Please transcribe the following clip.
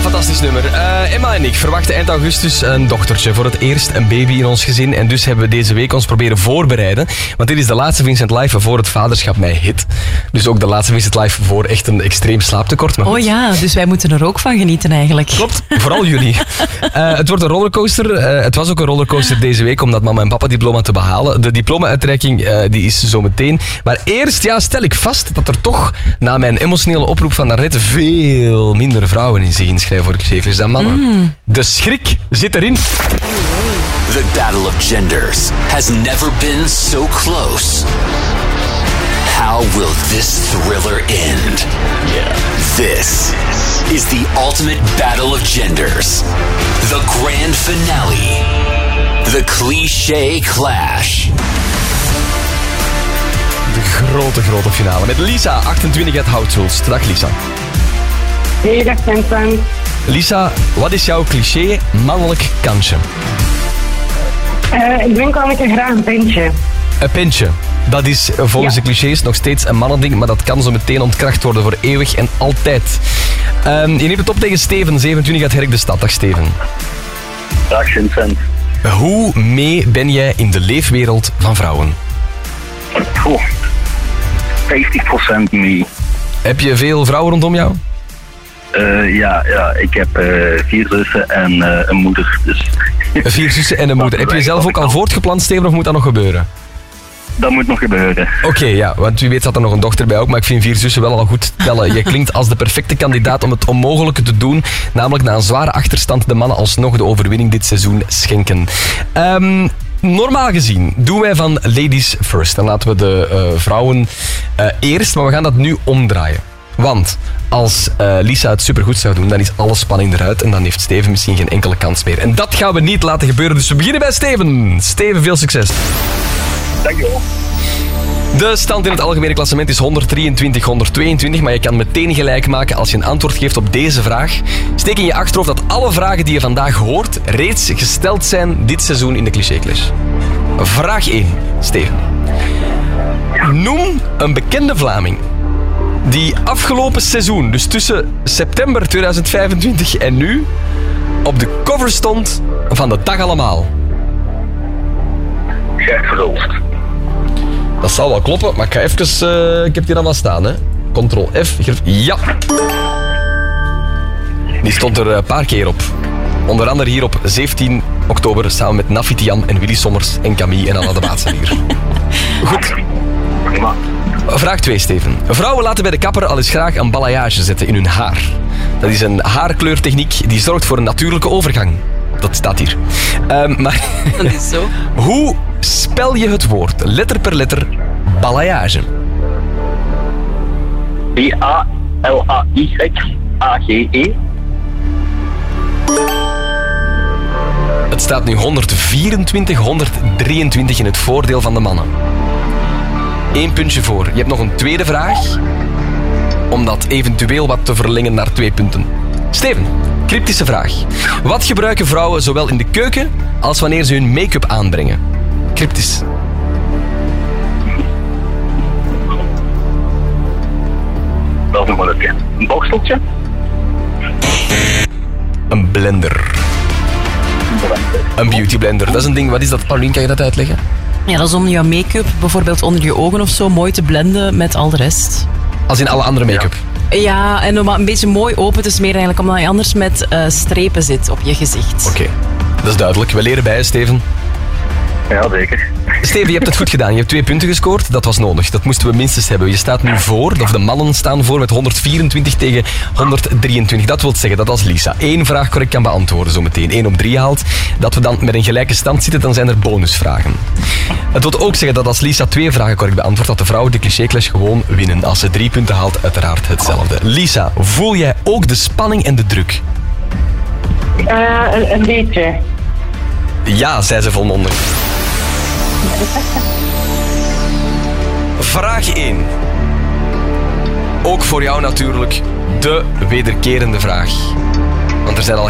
fantastisch nummer. Emma en ik verwachten eind augustus een dochtertje. Voor het eerst een baby in ons gezin. En dus hebben we deze week ons proberen voorbereiden. Want dit is de laatste Vincent Live voor het vaderschap mij hit. Dus ook de laatste Vincent Live voor echt een extreem slaaptekort. Maar oh ja, dus wij moeten er ook van genieten eigenlijk. Klopt, vooral jullie. Het wordt een rollercoaster. Het was ook een rollercoaster deze week, omdat mama en papa diploma te behalen. De diploma-uitreiking die is zo meteen. Maar eerst stel ik vast dat er toch, na mijn emotionele oproep van daarnet, veel minder vrouwen in zich inschrijven voor clichés dan mannen. De schrik zit erin. The battle of genders has never been so close. How will this thriller end? This is the ultimate battle of genders. The grand finale. The cliché clash. De grote finale. Met Lisa, 28 uit Houtsulst. Dag Lisa. Hey, dag Vincent. Lisa, wat is jouw cliché mannelijk kantje? Ik drink wel graag een pintje. Een pintje. Dat is volgens de clichés nog steeds een mannending, maar dat kan zo meteen ontkracht worden voor eeuwig en altijd. Je neemt het op tegen Steven, 27 uit Herk de Stad. Dag Steven. Dag Vincent. Hoe mee ben jij in de leefwereld van vrouwen? 50% mee. Heb je veel vrouwen rondom jou? Ja, ik heb 4 zussen en een moeder. Dus. 4 zussen en een moeder. Heb je jezelf ook al voortgeplant, Steven, of moet dat nog gebeuren? Dat moet nog gebeuren. Oké, ja, want wie weet zat er nog een dochter bij ook, maar ik vind 4 zussen wel al goed tellen. Je klinkt als de perfecte kandidaat om het onmogelijke te doen, namelijk na een zware achterstand de mannen alsnog de overwinning dit seizoen schenken. Normaal gezien doen wij van ladies first. Dan laten we de vrouwen eerst, maar we gaan dat nu omdraaien. Want als Lisa het supergoed zou doen, dan is alle spanning eruit en dan heeft Steven misschien geen enkele kans meer. En dat gaan we niet laten gebeuren, dus we beginnen bij Steven. Steven, veel succes. Dankjewel. De stand in het algemene klassement is 123-122, maar je kan meteen gelijk maken als je een antwoord geeft op deze vraag. Steek in je achterhoofd dat alle vragen die je vandaag hoort reeds gesteld zijn dit seizoen in de Cliché Clash. Vraag 1, Steven. Noem een bekende Vlaming die afgelopen seizoen, dus tussen september 2025 en nu, op de cover stond van de Dag Allemaal. Gert Verhulst. Dat zal wel kloppen, maar ik ga even... ik heb die dan wel staan, hè. Ctrl F. Ja. Die stond er een paar keer op. Onder andere hier op 17 oktober samen met Nafitian en Willy Sommers en Camille en Anna de Baatsen hier. Goed. Prima. Vraag 2, Steven. Vrouwen laten bij de kapper al eens graag een balayage zetten in hun haar. Dat is een haarkleurtechniek die zorgt voor een natuurlijke overgang. Dat staat hier. Maar dat is zo. Hoe spel je het woord, letter per letter, balayage? B-A-L-A-Y-A-G-E. Het staat nu 124-123 in het voordeel van de mannen. 1 puntje voor. Je hebt nog een tweede vraag, om dat eventueel wat te verlengen naar 2 punten. Steven, cryptische vraag. Wat gebruiken vrouwen zowel in de keuken als wanneer ze hun make-up aanbrengen? Cryptisch. Dat is nog wel een borsteltje. Een blender. Een beauty blender. Dat is een ding. Wat is dat, Paulien? Kan je dat uitleggen? Ja, dat is om je make-up bijvoorbeeld onder je ogen of zo mooi te blenden met al de rest. Als in alle andere make-up? Ja, en om een beetje mooi open te smeren eigenlijk, omdat je anders met strepen zit op je gezicht. Oké, dat is duidelijk. We leren bij, Steven. Ja, zeker. Steven, je hebt het goed gedaan. Je hebt 2 punten gescoord. Dat was nodig. Dat moesten we minstens hebben. Je staat nu voor, of de mannen staan voor, met 124 tegen 123. Dat wil zeggen dat als Lisa 1 vraag correct kan beantwoorden, zo meteen 1 op 3 haalt, dat we dan met een gelijke stand zitten, dan zijn er bonusvragen. Het wil ook zeggen dat als Lisa 2 vragen correct beantwoordt, dat de vrouwen de Cliché Clash gewoon winnen. Als ze 3 punten haalt, uiteraard hetzelfde. Lisa, voel jij ook de spanning en de druk? Een beetje. Ja, zei ze volmondig. Vraag 1. Ook voor jou natuurlijk de wederkerende vraag. Want er zijn al